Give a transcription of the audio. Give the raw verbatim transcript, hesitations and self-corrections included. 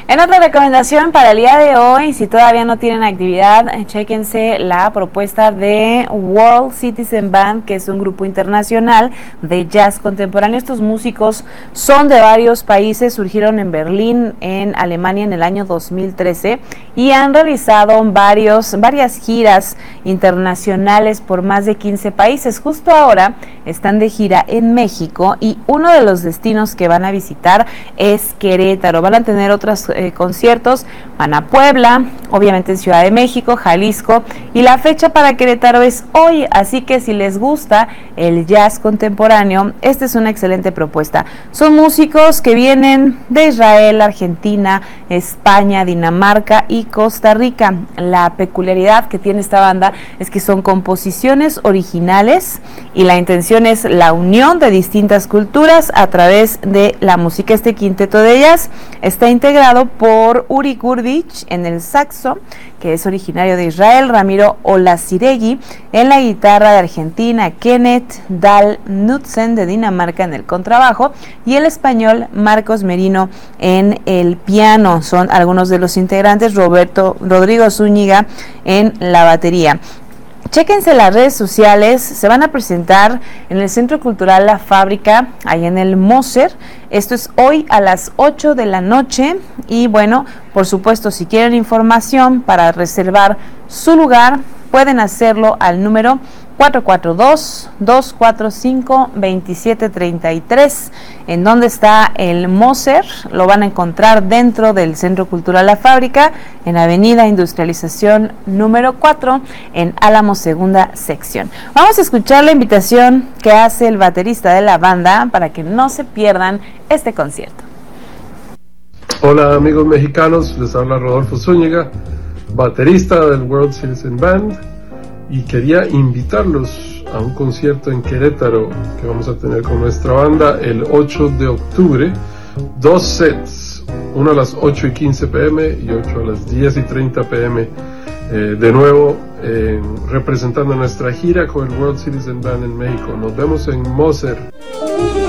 En otra recomendación para el día de hoy, si todavía no tienen actividad, chéquense la propuesta de World Citizen Band, que es un grupo internacional de jazz contemporáneo. Estos músicos son de varios países, surgieron en Berlín, en Alemania, en el año dos mil trece y han realizado varios, varias giras internacionales por más de quince países. Justo ahora están de gira en México y uno de los destinos que van a visitar es Querétaro. Van a tener otros eh, conciertos, van a Puebla, obviamente en Ciudad de México, Jalisco, y la fecha para Querétaro es hoy, así que si les gusta el jazz contemporáneo, esta es una excelente propuesta. Son músicos que vienen de Israel, Argentina, España, Dinamarca y Costa Rica. La peculiaridad que tiene esta banda es que son composiciones originales y la intención es la unión de distintas culturas a través de la música. Este quinteto de jazz está integrado por Uri Gurdich en el saxo, que es originario de Israel, Ramiro Olaziregui en la guitarra de Argentina, Kenneth Dahl Knudsen de Dinamarca en el contrabajo y el español Marcos Merino en el piano. Son algunos de los integrantes, Roberto Rodrigo Zúñiga en la batería. Chéquense las redes sociales, se van a presentar en el Centro Cultural La Fábrica, ahí en el Moser. Esto es hoy a las ocho de la noche y bueno, por supuesto, si quieren información para reservar su lugar, pueden hacerlo al número cuatro cuatro dos, dos cuatro cinco, dos siete tres tres. En donde está el Moser, lo van a encontrar dentro del Centro Cultural La Fábrica, en Avenida Industrialización número cuatro, en Álamo Segunda Sección. Vamos a escuchar la invitación que hace el baterista de la banda para que no se pierdan este concierto. Hola amigos mexicanos, les habla Rodolfo Zúñiga, baterista del World Citizen Band, y quería invitarlos a un concierto en Querétaro que vamos a tener con nuestra banda el ocho de octubre, dos sets, uno a las ocho y quince pm y otro a las diez y treinta pm, eh, de nuevo eh, representando nuestra gira con el World Citizen Band en México. Nos vemos en Moser.